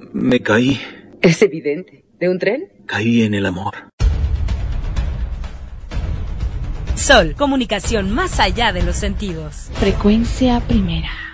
Me caí. Es evidente. ¿De un tren? Caí en el amor. Sol, comunicación más allá de los sentidos. Frecuencia primera.